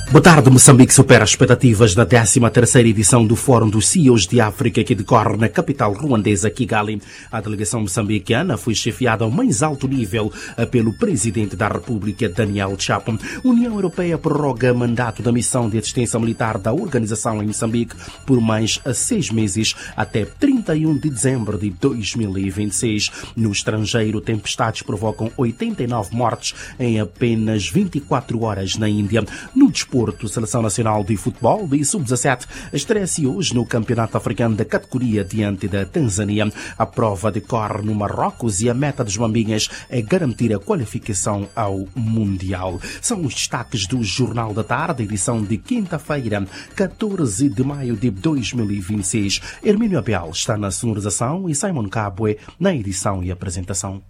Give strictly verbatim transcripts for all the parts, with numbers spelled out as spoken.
Boa tarde. Moçambique supera as expectativas da décima terceira edição do Fórum dos C E Os de África, que decorre na capital ruandesa, Kigali. A delegação moçambicana foi chefiada ao mais alto nível pelo presidente da República, Daniel Chapo. A União Europeia prorroga mandato da missão de assistência militar da organização em Moçambique por mais seis meses, até trinta e um de dezembro de dois mil e vinte e seis. No estrangeiro, tempestades provocam oitenta e nove mortes em apenas vinte e quatro horas na Índia. No desporto, a Seleção Nacional de Futebol de sub dezassete estreia-se hoje no Campeonato Africano da categoria diante da Tanzânia. A prova decorre no Marrocos e a meta dos Mambinhas é garantir a qualificação ao Mundial. São os destaques do Jornal da Tarde, edição de quinta-feira, catorze de maio de dois mil e vinte e seis. Hermínio Abel está na sonorização e Simon Cabue na edição e apresentação.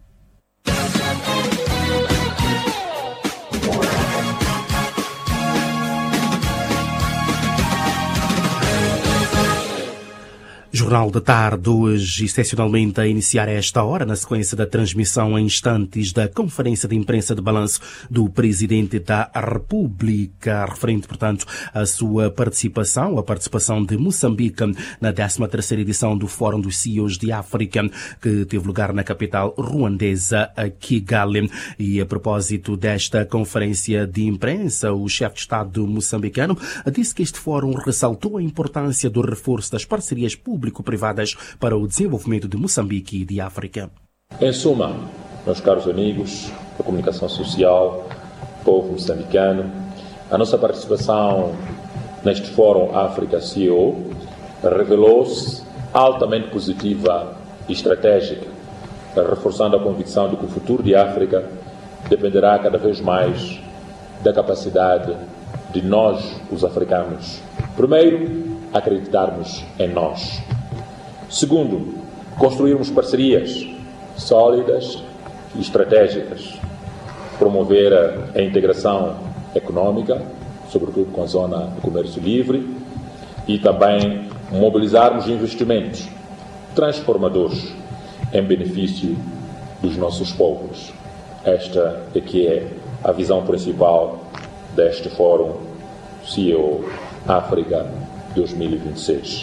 Jornal da Tarde, hoje, excepcionalmente a iniciar a esta hora, na sequência da transmissão em instantes da conferência de imprensa de balanço do Presidente da República, referente, portanto, à sua participação, a participação de Moçambique na décima terceira edição do Fórum dos C E Os de África, que teve lugar na capital ruandesa, Kigali. E a propósito desta conferência de imprensa, o chefe de Estado moçambicano disse que este fórum ressaltou a importância do reforço das parcerias públicas privadas para o desenvolvimento de Moçambique e de África. Em suma, meus caros amigos da comunicação social, povo moçambicano, a nossa participação neste Fórum África C E O revelou-se altamente positiva e estratégica, reforçando a convicção de que o futuro de África dependerá cada vez mais da capacidade de nós, os africanos, primeiro, acreditarmos em nós. Segundo, construirmos parcerias sólidas e estratégicas, promover a integração econômica, sobretudo com a zona do comércio livre, e também mobilizarmos investimentos transformadores em benefício dos nossos povos. Esta é que é a visão principal deste Fórum C E O África dois mil e vinte e seis.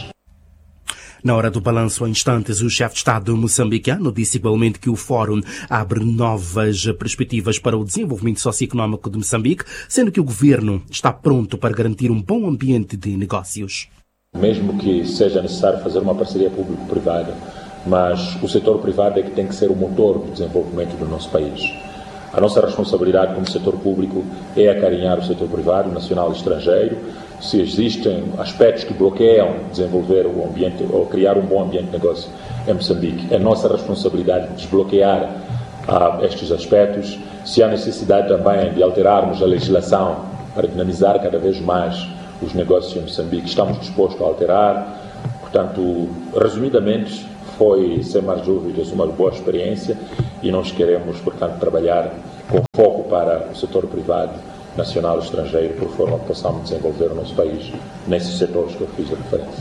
Na hora do balanço, a instantes, o chefe de Estado moçambicano disse igualmente que o Fórum abre novas perspectivas para o desenvolvimento socioeconómico de Moçambique, sendo que o governo está pronto para garantir um bom ambiente de negócios. Mesmo que seja necessário fazer uma parceria público-privada, mas o setor privado é que tem que ser o motor do desenvolvimento do nosso país. A nossa responsabilidade como setor público é acarinhar o setor privado, nacional e estrangeiro. Se existem aspectos que bloqueiam desenvolver o ambiente ou criar um bom ambiente de negócio em Moçambique, é nossa responsabilidade desbloquear ah, estes aspectos. Se há necessidade também de alterarmos a legislação para dinamizar cada vez mais os negócios em Moçambique, estamos dispostos a alterar. Portanto, resumidamente, foi, sem mais dúvidas, uma boa experiência e nós queremos, portanto, trabalhar com foco para o setor privado, nacional e estrangeiro, por forma que possamos desenvolver o nosso país nesses setores que eu fiz a referência.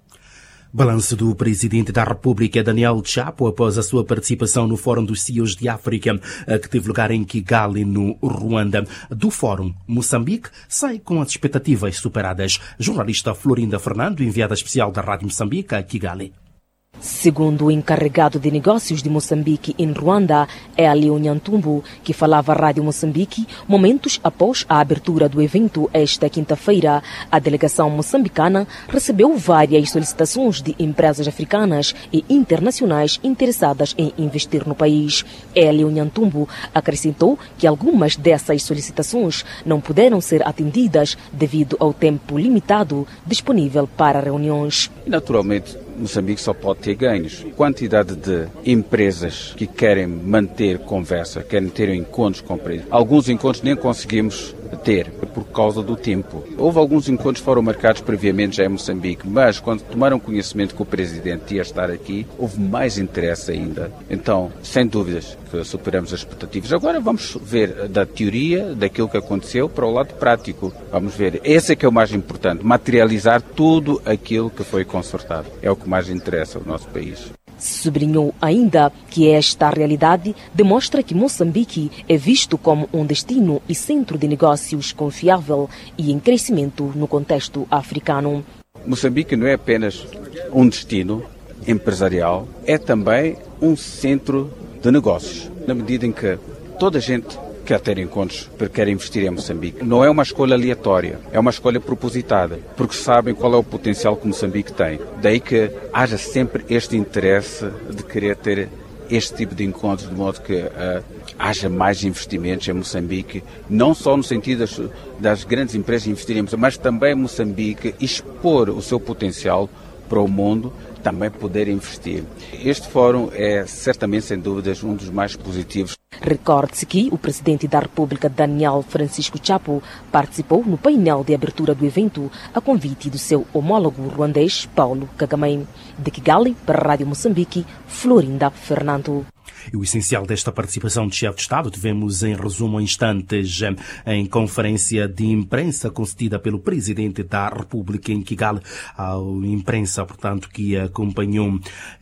Balanço do Presidente da República, Daniel Chapo, após a sua participação no Fórum dos C E Os de África, que teve lugar em Kigali, no Ruanda. Do Fórum, Moçambique sai com as expectativas superadas. Jornalista Florinda Fernando, enviada especial da Rádio Moçambique, a Kigali. Segundo o encarregado de negócios de Moçambique em Ruanda, Hélio Nhantumbo, que falava à Rádio Moçambique, momentos após a abertura do evento esta quinta-feira, a delegação moçambicana recebeu várias solicitações de empresas africanas e internacionais interessadas em investir no país. Hélio Nhantumbo acrescentou que algumas dessas solicitações não puderam ser atendidas devido ao tempo limitado disponível para reuniões. Naturalmente, Moçambique só pode ter ganhos. Quantidade de empresas que querem manter conversa, querem ter encontros com empresas. Alguns encontros nem conseguimos ter por causa do tempo. Houve alguns encontros que foram marcados previamente já em Moçambique, mas quando tomaram conhecimento que o Presidente ia estar aqui, houve mais interesse ainda. Então, sem dúvidas, que superamos as expectativas. Agora vamos ver da teoria, daquilo que aconteceu, para o lado prático. Vamos ver. Esse é que é o mais importante, materializar tudo aquilo que foi consertado. É o que mais interessa ao nosso país. Sublinhou ainda que esta realidade demonstra que Moçambique é visto como um destino e centro de negócios confiável e em crescimento no contexto africano. Moçambique não é apenas um destino empresarial, é também um centro de negócios, na medida em que toda a gente quer ter encontros, quer investir em Moçambique. Não é uma escolha aleatória, é uma escolha propositada, porque sabem qual é o potencial que Moçambique tem. Daí que haja sempre este interesse de querer ter este tipo de encontros, de modo que uh, haja mais investimentos em Moçambique, não só no sentido das, das grandes empresas investirem em Moçambique, mas também Moçambique expor o seu potencial para o mundo, também poder investir. Este fórum é certamente, sem dúvidas, um dos mais positivos. Recorde-se que o presidente da República, Daniel Francisco Chapo, participou no painel de abertura do evento a convite do seu homólogo ruandês, Paulo Kagame. De Kigali, para a Rádio Moçambique, Florinda Fernando. E o essencial desta participação de chefe de Estado tivemos em resumo instantes em conferência de imprensa concedida pelo Presidente da República em Kigali, à imprensa, portanto, que acompanhou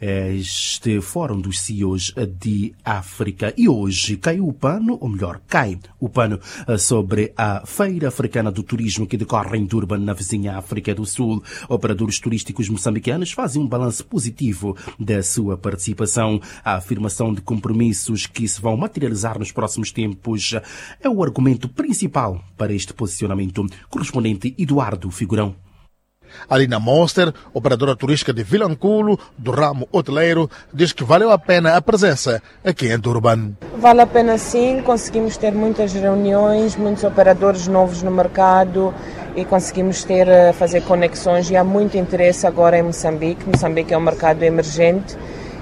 este Fórum dos C E Os de África. E hoje caiu o pano, ou melhor, cai o pano sobre a Feira Africana do Turismo que decorre em Durban, na vizinha África do Sul. Operadores turísticos moçambicanos fazem um balanço positivo da sua participação. A afirmação de compromissos que se vão materializar nos próximos tempos é o argumento principal para este posicionamento. Correspondente Eduardo Figurão. Ali na Monster, operadora turística de Vilanculo, do ramo hoteleiro, diz que valeu a pena a presença aqui em Durban. Vale a pena sim, conseguimos ter muitas reuniões, muitos operadores novos no mercado e conseguimos ter, fazer conexões e há muito interesse agora em Moçambique. Moçambique é um mercado emergente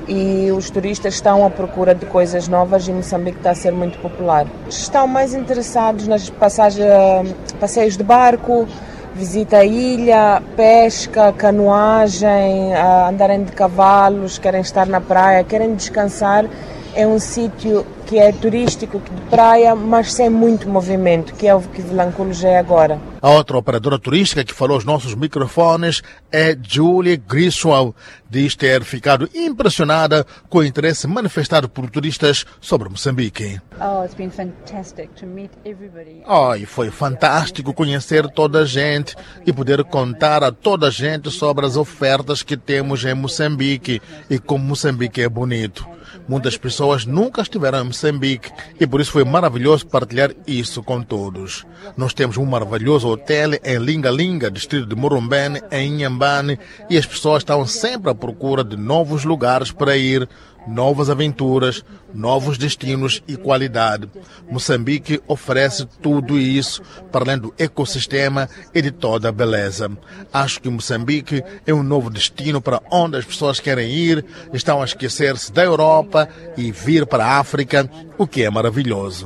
e os turistas estão à procura de coisas novas e Moçambique está a ser muito popular. Estão mais interessados nas passagens, passeios de barco, visita à ilha, pesca, canoagem, andarem de cavalos, querem estar na praia, querem descansar. É um sítio que é turístico, de praia, mas sem muito movimento, que é o que Vilanculo já é agora. A outra operadora turística que falou aos nossos microfones é Julie Griswold. Diz ter ficado impressionada com o interesse manifestado por turistas sobre Moçambique. Oh, it's been fantastic to meet everybody. Oh, e foi fantástico conhecer toda a gente e poder contar a toda a gente sobre as ofertas que temos em Moçambique e como Moçambique é bonito. Muitas pessoas nunca estiveram em Moçambique e por isso foi maravilhoso partilhar isso com todos. Nós temos um maravilhoso hotel em Linga Linga, distrito de Morumbene, em Inhambane, e as pessoas estão sempre à procura de novos lugares para ir, novas aventuras, novos destinos e qualidade. Moçambique oferece tudo isso, para além do ecossistema e de toda a beleza. Acho que Moçambique é um novo destino para onde as pessoas querem ir, estão a esquecer-se da Europa e vir para a África, o que é maravilhoso.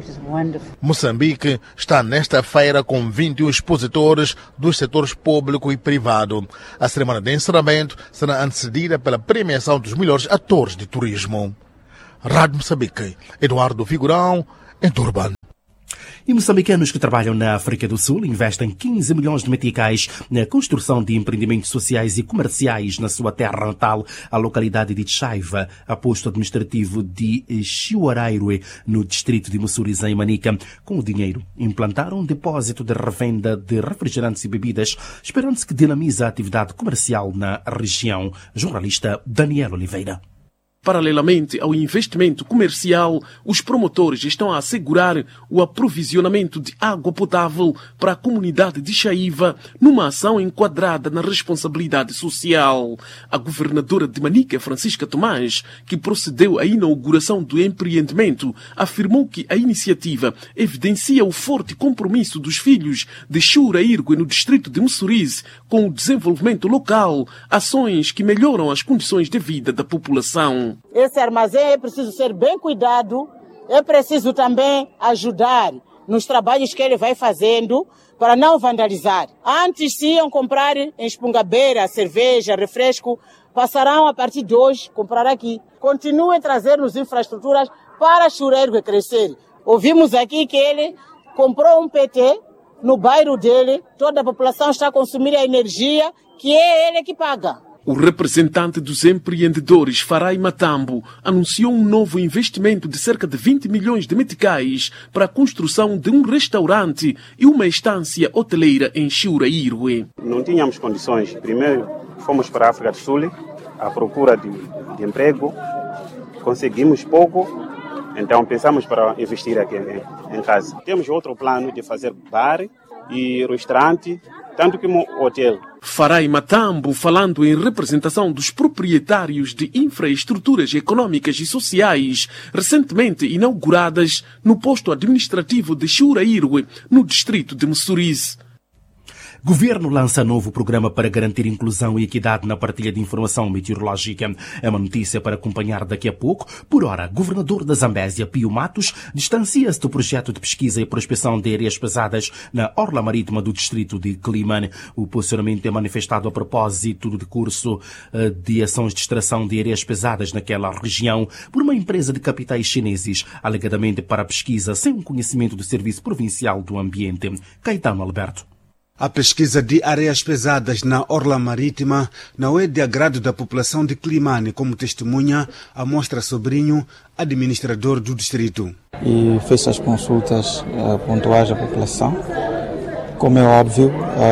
Moçambique está nesta feira com vinte e um expositores dos setores público e privado. A cerimônia de encerramento será antecedida pela premiação dos melhores atores de turismo. Rádio Moçambique, Eduardo Figurão, em Durban. E moçambicanos que trabalham na África do Sul investem quinze milhões de meticais na construção de empreendimentos sociais e comerciais na sua terra natal, a localidade de Chaiva, a posto administrativo de Chiuarairue, no distrito de Mussuriz, em Manica. Com o dinheiro, implantaram um depósito de revenda de refrigerantes e bebidas, esperando-se que dinamize a atividade comercial na região. Jornalista Daniel Oliveira. Paralelamente ao investimento comercial, os promotores estão a assegurar o aprovisionamento de água potável para a comunidade de Chaiva, numa ação enquadrada na responsabilidade social. A governadora de Manica, Francisca Tomás, que procedeu à inauguração do empreendimento, afirmou que a iniciativa evidencia o forte compromisso dos filhos de Chiuarairue, no distrito de Mussuriz, com o desenvolvimento local, ações que melhoram as condições de vida da população. Esse armazém é preciso ser bem cuidado, é preciso também ajudar nos trabalhos que ele vai fazendo para não vandalizar. Antes se iam comprar em Espungabeira, cerveja, refresco, passarão a partir de hoje comprar aqui. Continuem a trazer-nos infraestruturas para Chiuarairue crescer. Ouvimos aqui que ele comprou um P T no bairro dele, toda a população está a consumir a energia que é ele que paga. O representante dos empreendedores, Farai Matambo, anunciou um novo investimento de cerca de vinte milhões de meticais para a construção de um restaurante e uma estância hoteleira em Chiuraírwe. Não tínhamos condições. Primeiro fomos para a África do Sul à procura de, de emprego, conseguimos pouco. Então pensamos para investir aqui em, em casa. Temos outro plano de fazer bar e restaurante, tanto como hotel. Farai Matambo, falando em representação dos proprietários de infraestruturas econômicas e sociais, recentemente inauguradas no posto administrativo de Chiuraírwe, no distrito de Mussurize. Governo lança novo programa para garantir inclusão e equidade na partilha de informação meteorológica. É uma notícia para acompanhar daqui a pouco. Por ora, governador da Zambésia, Pio Matos, distancia-se do projeto de pesquisa e prospecção de areias pesadas na orla marítima do distrito de Quelimane. O posicionamento é manifestado a propósito do curso de ações de extração de areias pesadas naquela região por uma empresa de capitais chineses, alegadamente para pesquisa sem o conhecimento do Serviço Provincial do Ambiente. Caetano Alberto. A pesquisa de areias pesadas na orla marítima não é de agrado da população de Quelimane, como testemunha a Mostra Sobrinho, administrador do distrito. E fez as consultas uh, pontuais à população. Como é óbvio,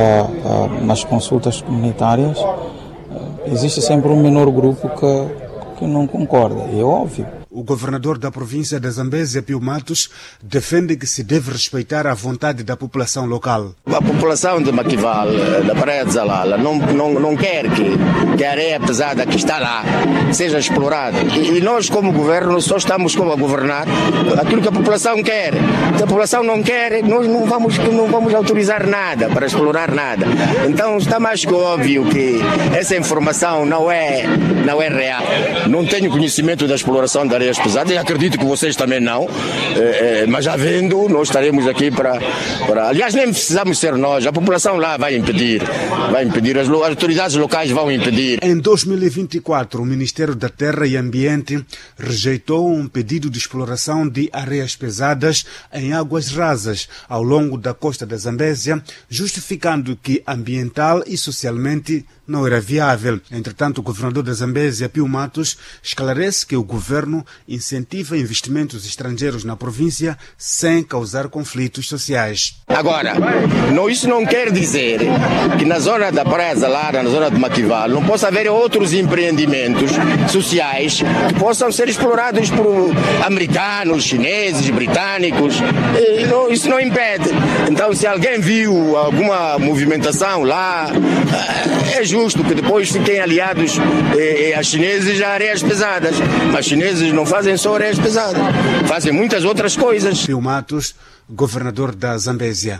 uh, uh, nas consultas comunitárias uh, existe sempre um menor grupo que, que não concorda, é óbvio. O governador da província da Zambésia, Pio Matos, defende que se deve respeitar a vontade da população local. A população de Maquival, da Praia de Zalala, não, não, não quer que, que a areia pesada que está lá seja explorada. E, e nós, como governo, só estamos como a governar aquilo que a população quer. Se a população não quer, nós não vamos, não vamos autorizar nada para explorar nada. Então está mais que óbvio que essa informação não é, não é real. Não tenho conhecimento da exploração da areia pesadas, e acredito que vocês também não, é, é, mas havendo, nós estaremos aqui para, para... Aliás, nem precisamos ser nós, a população lá vai impedir, vai impedir, as, as autoridades locais vão impedir. Em dois mil e vinte e quatro, o Ministério da Terra e Ambiente rejeitou um pedido de exploração de areias pesadas em águas rasas ao longo da costa da Zambésia, justificando que ambiental e socialmente não era viável. Entretanto, o governador da Zambésia, Pio Matos, esclarece que o governo incentiva investimentos estrangeiros na província sem causar conflitos sociais. Agora, não, isso não quer dizer que na zona da Praia Zalara, na zona de Maquival, não possa haver outros empreendimentos sociais que possam ser explorados por americanos, chineses, britânicos. E não, isso não impede. Então, se alguém viu alguma movimentação lá, é justo que depois fiquem aliados eh, a chineses a areias pesadas. Mas chineses não fazem só areias pesadas, fazem muitas outras coisas. Pio Matos, governador da Zambésia.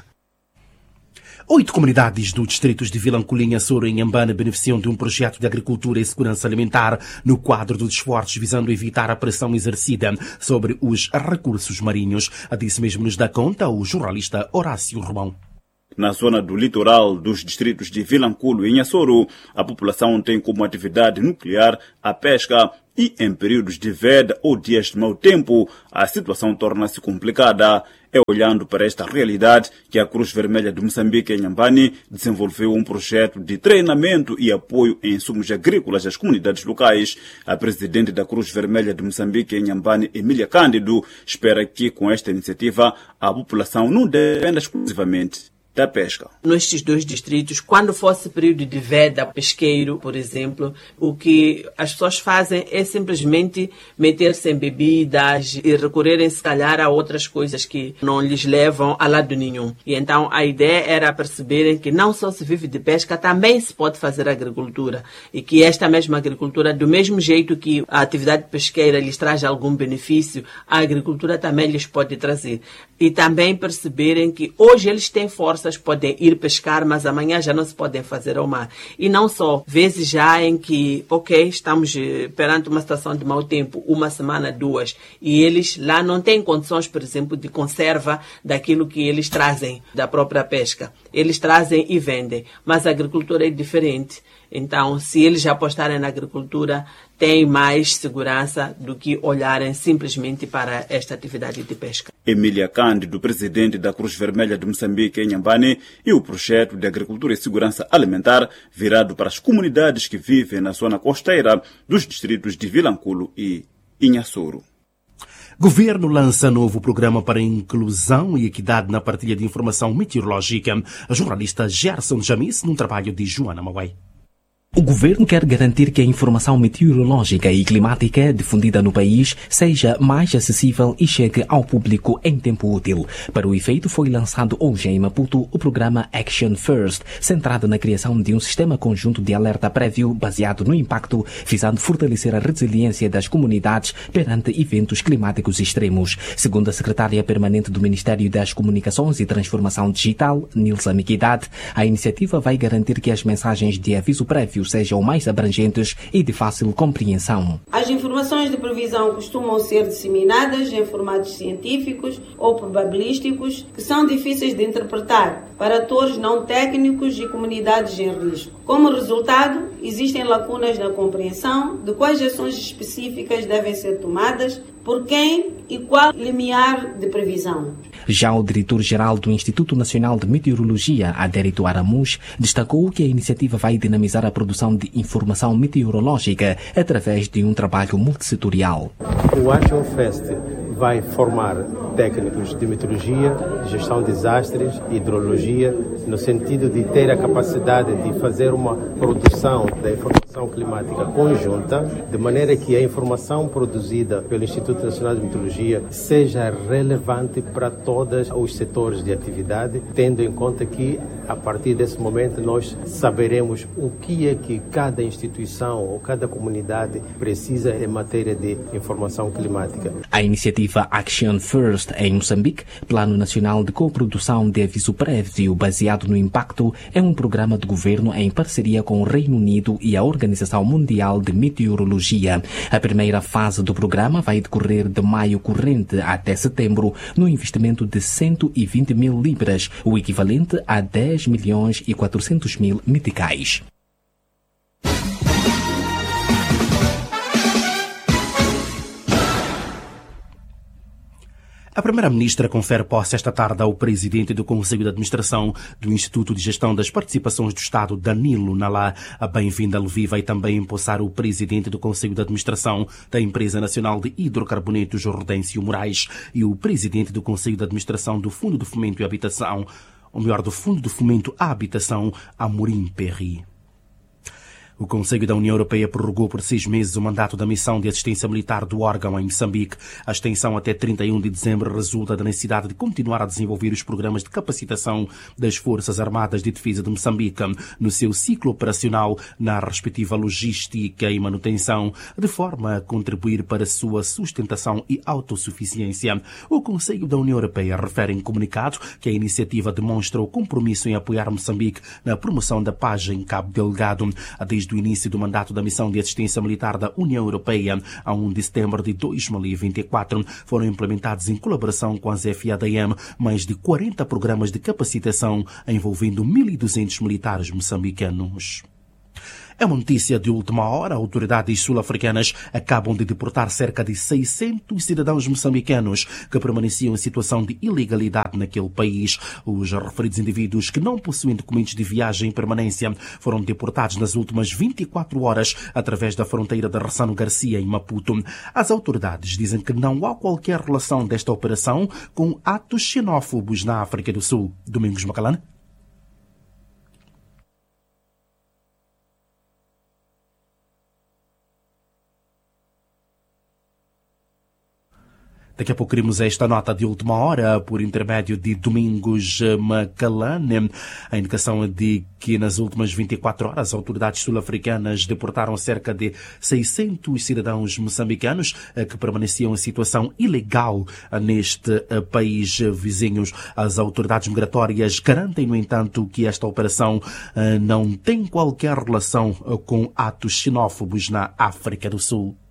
Oito comunidades do distritos de Vilanculinha, Soro e Inhambane beneficiam de um projeto de agricultura e segurança alimentar no quadro dos esforços visando evitar a pressão exercida sobre os recursos marinhos. A disso mesmo nos dá conta o jornalista Horácio Romão. Na zona do litoral dos distritos de Vilanculo e Inhassoro, a população tem como atividade nuclear a pesca e, em períodos de veda ou dias de mau tempo, a situação torna-se complicada. É olhando para esta realidade que a Cruz Vermelha de Moçambique, em Inhambane, desenvolveu um projeto de treinamento e apoio em insumos agrícolas às comunidades locais. A presidente da Cruz Vermelha de Moçambique, em Inhambane, Emília Cândido, espera que, com esta iniciativa, a população não dependa exclusivamente da pesca. Nestes dois distritos, quando fosse período de veda pesqueiro, por exemplo, o que as pessoas fazem é simplesmente meter-se em bebidas e recorrerem, se calhar, a outras coisas que não lhes levam a lado nenhum. E então a ideia era perceberem que não só se vive de pesca, também se pode fazer agricultura. E que esta mesma agricultura, do mesmo jeito que a atividade pesqueira lhes traz algum benefício, a agricultura também lhes pode trazer. E também perceberem que hoje eles têm forças, podem ir pescar, mas amanhã já não se podem fazer ao mar. E não só, vezes já em que, ok, estamos perante uma situação de mau tempo, uma semana, duas, e eles lá não têm condições, por exemplo, de conserva daquilo que eles trazem da própria pesca. Eles trazem e vendem, mas a agricultura é diferente. Então, se eles apostarem na agricultura, têm mais segurança do que olharem simplesmente para esta atividade de pesca. Emília Cândido, presidente da Cruz Vermelha de Moçambique, em Nhambane, e o projeto de agricultura e segurança alimentar virado para as comunidades que vivem na zona costeira dos distritos de Vilanculo e Inhassoro. Governo lança novo programa para inclusão e equidade na partilha de informação meteorológica. A jornalista Gerson Jamis, num trabalho de Joana Mauai. O governo quer garantir que a informação meteorológica e climática difundida no país seja mais acessível e chegue ao público em tempo útil. Para o efeito, foi lançado hoje em Maputo o programa Action First, centrado na criação de um sistema conjunto de alerta prévio baseado no impacto, visando fortalecer a resiliência das comunidades perante eventos climáticos extremos. Segundo a secretária permanente do Ministério das Comunicações e Transformação Digital, Nilsa Miquidade, a iniciativa vai garantir que as mensagens de aviso prévio sejam mais abrangentes e de fácil compreensão. As informações de previsão costumam ser disseminadas em formatos científicos ou probabilísticos que são difíceis de interpretar para atores não técnicos e comunidades em risco. Como resultado, existem lacunas na compreensão de quais ações específicas devem ser tomadas, por quem e qual limiar de previsão. Já o diretor-geral do Instituto Nacional de Meteorologia, Adérito Aramus, destacou que a iniciativa vai dinamizar a produção de informação meteorológica através de um trabalho multissetorial. O Action Fest vai formar técnicos de meteorologia, gestão de desastres, hidrologia, no sentido de ter a capacidade de fazer uma produção da informação climática conjunta, de maneira que a informação produzida pelo Instituto Nacional de Meteorologia seja relevante para todos os setores de atividade, tendo em conta que, a partir desse momento, nós saberemos o que é que cada instituição ou cada comunidade precisa em matéria de informação climática. A iniciativa Action First em Moçambique, Plano Nacional de Coprodução de Aviso Prévio baseado no impacto, é um programa de governo em parceria com o Reino Unido e a Organização Mundial de Meteorologia. A primeira fase do programa vai decorrer de maio corrente até setembro, no investimento de cento e vinte mil libras, o equivalente a dez milhões e quatrocentos mil meticais. A Primeira-Ministra confere posse esta tarde ao presidente do Conselho de Administração do Instituto de Gestão das Participações do Estado, Danilo Nalá. A bem-vinda ao Lviv vai também empossar o presidente do Conselho de Administração da Empresa Nacional de Hidrocarbonetos, Rodêncio Moraes, e o presidente do Conselho de Administração do Fundo de Fomento e Habitação, ou melhor, do Fundo de Fomento à Habitação, Amorim Perry. O Conselho da União Europeia prorrogou por seis meses o mandato da missão de assistência militar do órgão em Moçambique. A extensão até trinta e um de dezembro resulta da necessidade de continuar a desenvolver os programas de capacitação das Forças Armadas de Defesa de Moçambique no seu ciclo operacional, na respectiva logística e manutenção, de forma a contribuir para a sua sustentação e autossuficiência. O Conselho da União Europeia refere em comunicado que a iniciativa demonstra o compromisso em apoiar Moçambique na promoção da paz em Cabo Delgado. Desde o início do mandato da Missão de Assistência Militar da União Europeia, a um de setembro de dois mil e vinte e quatro, foram implementados em colaboração com as F A D M mais de quarenta programas de capacitação envolvendo mil e duzentos militares moçambicanos. É uma notícia de última hora. Autoridades sul-africanas acabam de deportar cerca de seiscentos cidadãos moçambicanos que permaneciam em situação de ilegalidade naquele país. Os referidos indivíduos que não possuem documentos de viagem em permanência foram deportados nas últimas vinte e quatro horas através da fronteira de Ressano Garcia, em Maputo. As autoridades dizem que não há qualquer relação desta operação com atos xenófobos na África do Sul. Domingos Macalane. Daqui a pouco queremos esta nota de última hora por intermédio de Domingos Macalane. A indicação é de que nas últimas vinte e quatro horas as autoridades sul-africanas deportaram cerca de seiscentos cidadãos moçambicanos que permaneciam em situação ilegal neste país vizinhos. As autoridades migratórias garantem, no entanto, que esta operação não tem qualquer relação com atos xenófobos na África do Sul.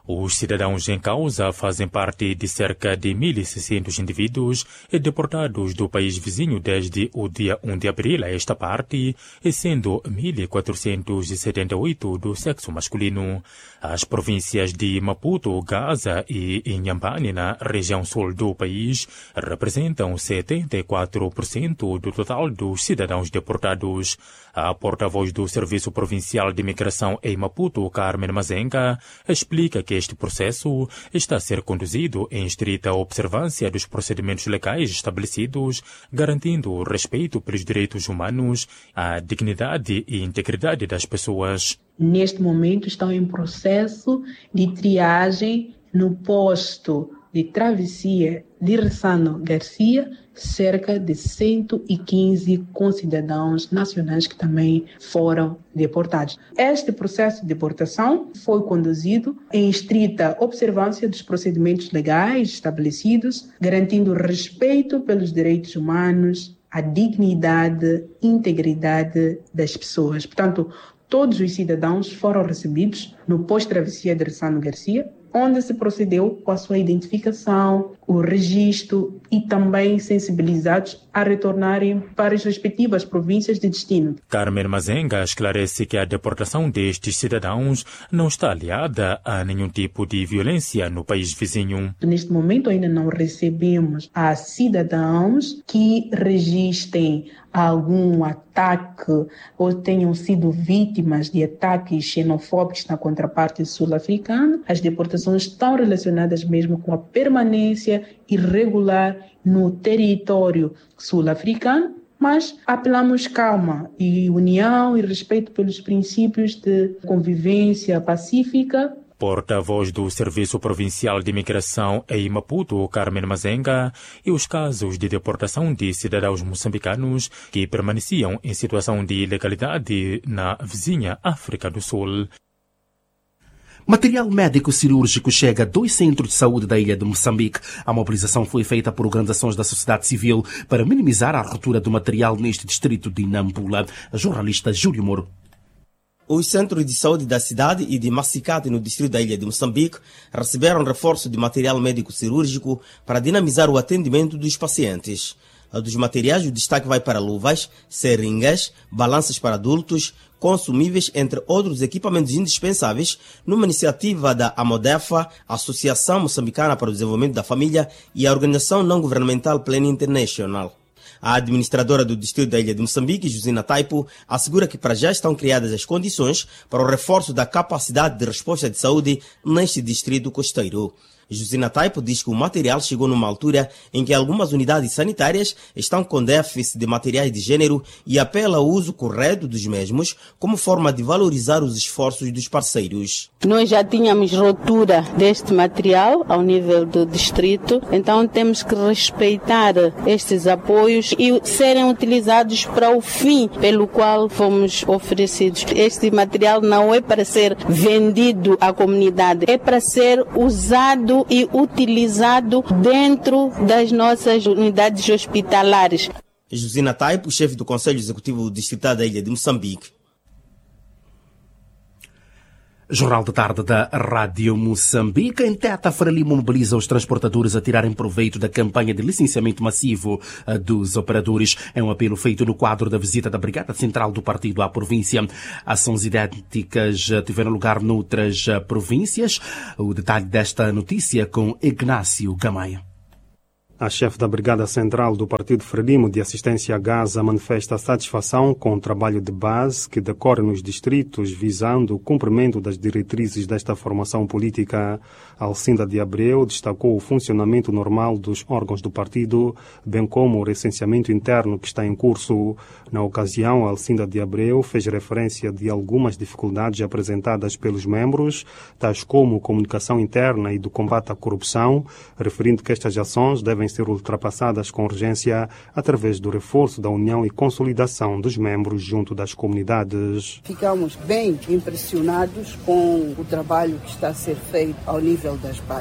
Os cidadãos em causa fazem parte de cerca de mil e seiscentos indivíduos deportados do país vizinho desde o dia um de abril a esta parte, sendo mil quatrocentos e setenta e oito do sexo masculino. As províncias de Maputo, Gaza e Inhambane, na região sul do país, representam setenta e quatro por cento do total dos cidadãos deportados. A porta-voz do Serviço Provincial de Imigração em Maputo, Carmen Mazenga, explica que este processo está a ser conduzido em estrita observância dos procedimentos legais estabelecidos, garantindo o respeito pelos direitos humanos, a dignidade e integridade das pessoas. Neste momento estão em processo de triagem no posto de travessia de Ressano Garcia, cerca de cento e quinze concidadãos nacionais que também foram deportados. Este processo de deportação foi conduzido em estrita observância dos procedimentos legais estabelecidos, garantindo respeito pelos direitos humanos, a dignidade e integridade das pessoas. Portanto, todos os cidadãos foram recebidos no posto de travessia de Ressano Garcia, onde se procedeu com a sua identificação, o registro e também sensibilizados a retornarem para as respectivas províncias de destino. Carmen Mazenga esclarece que a deportação destes cidadãos não está aliada a nenhum tipo de violência no país vizinho. Neste momento ainda não recebemos a cidadãos que registrem algum ataque ou tenham sido vítimas de ataques xenofóbicos na contraparte sul-africana. As deportações estão relacionadas mesmo com a permanência irregular no território sul-africano, mas apelamos calma e união e respeito pelos princípios de convivência pacífica. Porta-voz do Serviço Provincial de Imigração em Maputo, Carmen Mazenga, e os casos de deportação de cidadãos moçambicanos que permaneciam em situação de ilegalidade na vizinha África do Sul. Material médico cirúrgico chega a dois centros de saúde da ilha de Moçambique. A mobilização foi feita por organizações da sociedade civil para minimizar a ruptura do material neste distrito de Nampula. A jornalista Júlio Moro. Os centros de saúde da cidade e de Massicate, no distrito da ilha de Moçambique, receberam reforço de material médico cirúrgico para dinamizar o atendimento dos pacientes. Dos materiais, o destaque vai para luvas, seringas, balanças para adultos, consumíveis, entre outros equipamentos indispensáveis, numa iniciativa da AMODEFA, Associação Moçambicana para o Desenvolvimento da Família, e a organização não-governamental Plan International. A administradora do distrito da ilha de Moçambique, Josina Taipo, assegura que para já estão criadas as condições para o reforço da capacidade de resposta de saúde neste distrito costeiro. Josina Taipo diz que o material chegou numa altura em que algumas unidades sanitárias estão com déficit de materiais de gênero e apela ao uso correto dos mesmos como forma de valorizar os esforços dos parceiros. Nós já tínhamos rotura deste material ao nível do distrito, então temos que respeitar estes apoios e serem utilizados para o fim pelo qual fomos oferecidos. Este material não é para ser vendido à comunidade, é para ser usado e utilizado dentro das nossas unidades hospitalares. Josina Taipo, chefe do Conselho Executivo Distrital da ilha de Moçambique. Jornal da Tarde da Rádio Moçambique. Em Teta, Frelimo mobiliza os transportadores a tirarem proveito da campanha de licenciamento massivo dos operadores. É um apelo feito no quadro da visita da Brigada Central do Partido à província. Ações idênticas tiveram lugar noutras províncias. O detalhe desta notícia com Ignácio Gamaia. A chefe da Brigada Central do Partido Frelimo de Assistência a Gaza manifesta satisfação com o trabalho de base que decorre nos distritos visando o cumprimento das diretrizes desta formação política. Alcinda de Abreu destacou o funcionamento normal dos órgãos do partido, bem como o recenseamento interno que está em curso. Na ocasião, Alcinda de Abreu fez referência de algumas dificuldades apresentadas pelos membros, tais como comunicação interna e do combate à corrupção, referindo que estas ações devem ser ultrapassadas com urgência através do reforço da união e consolidação dos membros junto das comunidades. Ficamos bem impressionados com o trabalho que está a ser feito ao nível das bases.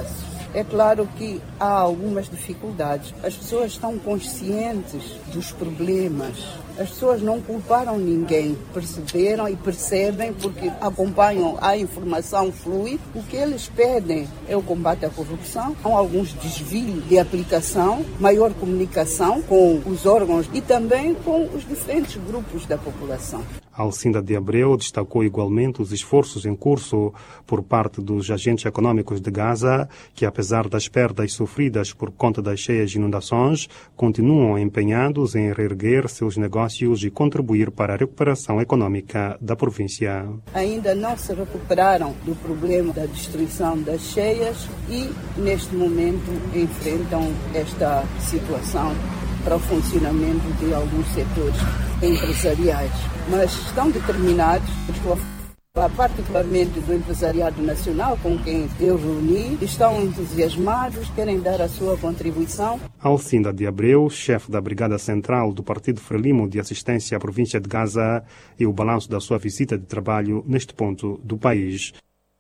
É claro que há algumas dificuldades. As pessoas estão conscientes dos problemas. As pessoas não culparam ninguém, perceberam e percebem porque acompanham, a informação flui. O que eles pedem é o combate à corrupção, há alguns desvios de aplicação, maior comunicação com os órgãos e também com os diferentes grupos da população. Alcinda de Abreu destacou igualmente os esforços em curso por parte dos agentes econômicos de Gaza, que apesar das perdas sofridas por conta das cheias inundações, continuam empenhados em reerguer seus negócios e contribuir para a recuperação econômica da província. Ainda não se recuperaram do problema da destruição das cheias e, neste momento, enfrentam esta situação para o funcionamento de alguns setores empresariais. Mas estão determinados, particularmente do empresariado nacional com quem eu reuni, estão entusiasmados, querem dar a sua contribuição. Alcinda de Abreu, chefe da Brigada Central do Partido Frelimo de Assistência à Província de Gaza, e o balanço da sua visita de trabalho neste ponto do país.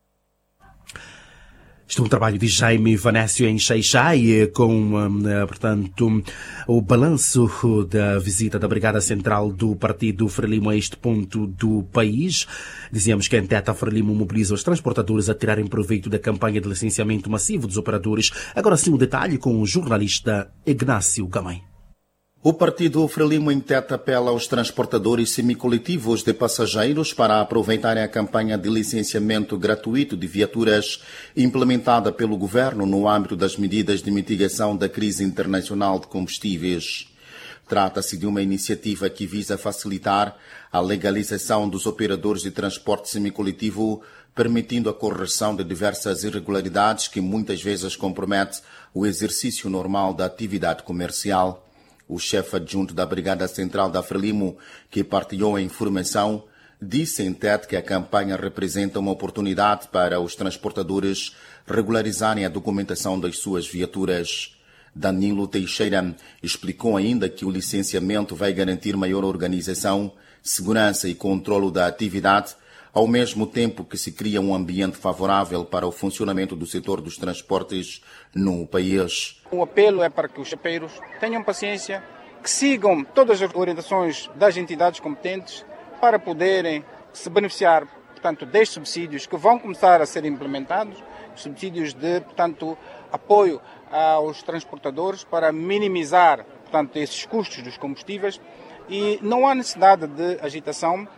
Este é um trabalho de Jaime Vanécio em Xai-Xai, com, portanto, o balanço da visita da Brigada Central do Partido Frelimo a este ponto do país. Dizíamos que a Enteta Frelimo mobiliza os transportadores a tirarem proveito da campanha de licenciamento massivo dos operadores. Agora sim o detalhe com o jornalista Ignácio Gamay. O Partido Frelimo Enteta apela aos transportadores semicoletivos de passageiros para aproveitarem a campanha de licenciamento gratuito de viaturas implementada pelo governo no âmbito das medidas de mitigação da crise internacional de combustíveis. Trata-se de uma iniciativa que visa facilitar a legalização dos operadores de transporte semicoletivo, permitindo a correção de diversas irregularidades que muitas vezes comprometem o exercício normal da atividade comercial. O chefe adjunto da Brigada Central da Frelimo, que partilhou a informação, disse em T E D que a campanha representa uma oportunidade para os transportadores regularizarem a documentação das suas viaturas. Danilo Teixeira explicou ainda que o licenciamento vai garantir maior organização, segurança e controlo da atividade, ao mesmo tempo que se cria um ambiente favorável para o funcionamento do setor dos transportes no país. O apelo é para que os chapeiros tenham paciência, que sigam todas as orientações das entidades competentes para poderem se beneficiar, portanto, destes subsídios que vão começar a ser implementados, subsídios de, portanto, apoio aos transportadores para minimizar, portanto, esses custos dos combustíveis, e não há necessidade de agitação,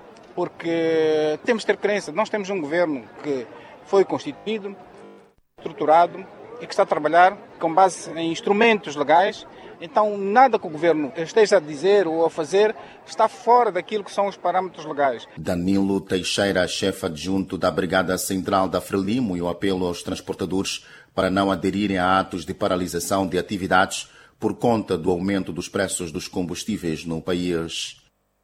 porque temos de ter crença. Nós temos um governo que foi constituído, estruturado e que está a trabalhar com base em instrumentos legais. Então, nada que o governo esteja a dizer ou a fazer está fora daquilo que são os parâmetros legais. Danilo Teixeira, chefe adjunto da Brigada Central da Frelimo, e o apelo aos transportadores para não aderirem a atos de paralisação de atividades por conta do aumento dos preços dos combustíveis no país.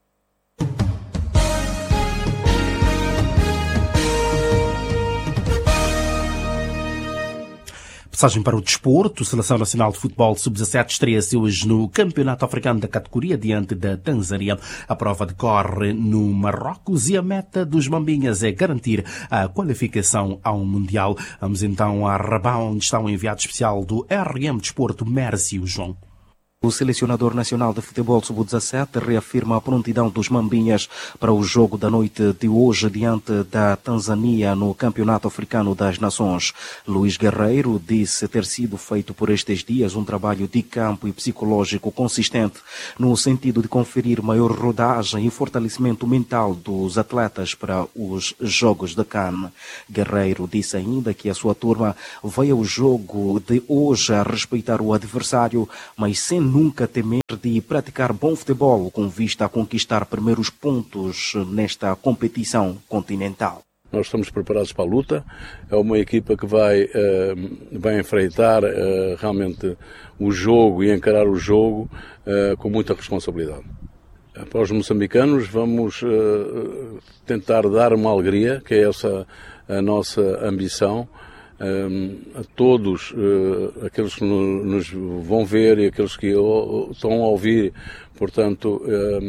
Passagem para o desporto. A Seleção Nacional de Futebol sub dezassete estreia-se hoje no Campeonato Africano da categoria diante da Tanzânia. A prova decorre no Marrocos e a meta dos Mambinhas é garantir a qualificação ao Mundial. Vamos então a Rabat, onde está um enviado especial do R M Desporto, Mércio João. O selecionador nacional de futebol sub dezassete reafirma a prontidão dos Mambinhas para o jogo da noite de hoje diante da Tanzânia no Campeonato Africano das Nações. Luís Guerreiro disse ter sido feito por estes dias um trabalho de campo e psicológico consistente no sentido de conferir maior rodagem e fortalecimento mental dos atletas para os Jogos de Cannes. Guerreiro disse ainda que a sua turma vai ao jogo de hoje a respeitar o adversário, mas sem nunca temer de praticar bom futebol com vista a conquistar primeiros pontos nesta competição continental. Nós estamos preparados para a luta, é uma equipa que vai, uh, vai enfrentar uh, realmente o jogo e encarar o jogo uh, com muita responsabilidade. Para os moçambicanos vamos uh, tentar dar uma alegria, que é essa a nossa ambição, a todos uh, aqueles que nos vão ver e aqueles que estão a ouvir. Portanto, uh,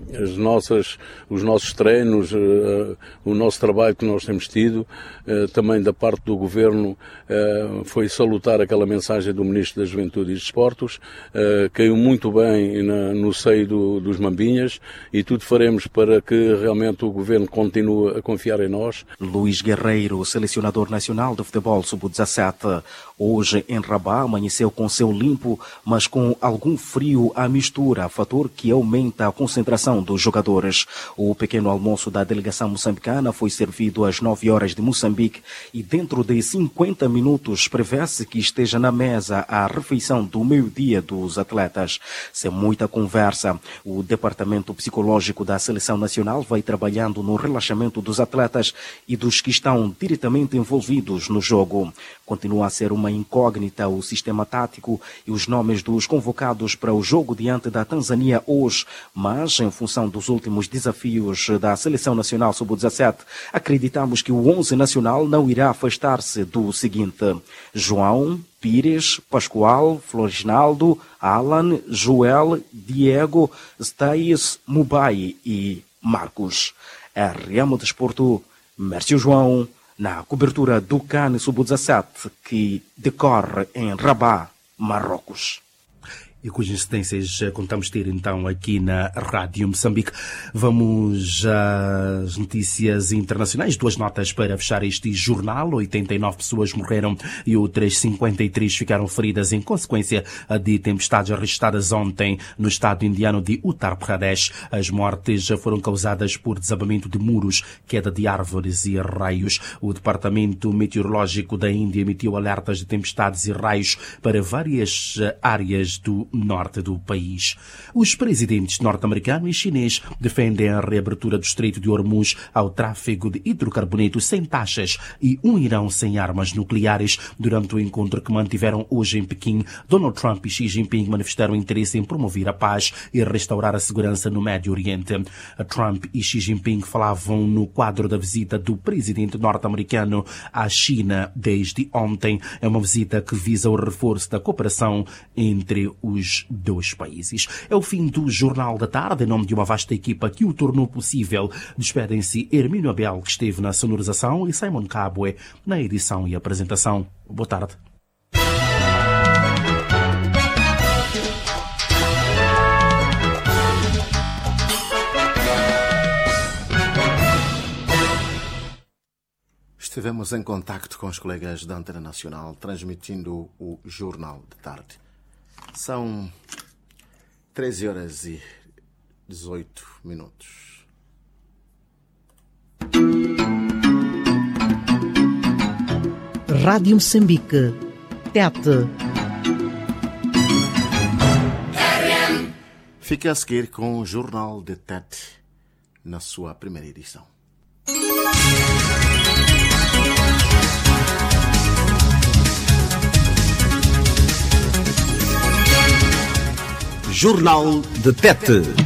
as nossas, os nossos treinos, uh, o nosso trabalho que nós temos tido, uh, também da parte do Governo, uh, foi salutar aquela mensagem do Ministro da Juventude e Desportos, uh, caiu muito bem na, no seio do, dos Mambinhas, e tudo faremos para que realmente o Governo continue a confiar em nós. Luís Guerreiro, selecionador nacional de futebol sub dezassete, hoje em Rabat amanheceu com céu limpo, mas com algum frio à mistura, fator que aumenta a concentração dos jogadores. O pequeno almoço da delegação moçambicana foi servido às nove horas de Moçambique e dentro de cinquenta minutos prevê-se que esteja na mesa a refeição do meio-dia dos atletas. Sem muita conversa, o departamento psicológico da seleção nacional vai trabalhando no relaxamento dos atletas e dos que estão diretamente envolvidos no jogo. Continua a ser uma incógnita o sistema tático e os nomes dos convocados para o jogo diante da Tanzânia hoje, mas em função dos últimos desafios da Seleção Nacional sub dezassete, acreditamos que o onze nacional não irá afastar-se do seguinte: João, Pires, Pascoal, Floresnaldo, Alan, Joel, Diego, Staís, Mubai e Marcos. R M Desporto, Mércio João, na cobertura do CAN sub dezassete que decorre em Rabat, Marrocos. E cujas incidências contamos ter então aqui na Rádio Moçambique. Vamos às notícias internacionais. Duas notas para fechar este jornal. oitenta e nove pessoas morreram e outras cinquenta e três ficaram feridas em consequência de tempestades registradas ontem no estado indiano de Uttar Pradesh. As mortes foram causadas por desabamento de muros, queda de árvores e raios. O Departamento Meteorológico da Índia emitiu alertas de tempestades e raios para várias áreas do norte do país. Os presidentes norte-americano e chinês defendem a reabertura do Estreito de Hormuz ao tráfego de hidrocarbonetos sem taxas e um Irão sem armas nucleares. Durante o encontro que mantiveram hoje em Pequim, Donald Trump e Xi Jinping manifestaram interesse em promover a paz e restaurar a segurança no Médio Oriente. Trump e Xi Jinping falavam no quadro da visita do presidente norte-americano à China desde ontem. É uma visita que visa o reforço da cooperação entre os dois países. É o fim do Jornal da Tarde. Em nome de uma vasta equipa que o tornou possível, despedem-se Hermínio Abel, que esteve na sonorização, e Simon Cabue na edição e apresentação. Boa tarde. Estivemos em contacto com os colegas da Antena Nacional, transmitindo o Jornal de Tarde. São treze horas e dezoito minutos. Rádio Moçambique, Tete. Fica a seguir com o Jornal de Tete, na sua primeira edição. Jornal de Tete.